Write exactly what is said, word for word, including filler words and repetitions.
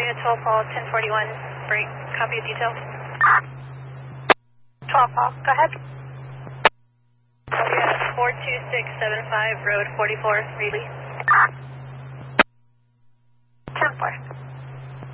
Unit twelve Paul, ten forty-one, break, copy of details. twelve Paul, go ahead. Copy at four two six seven five, road forty-four, Greeley. ten four.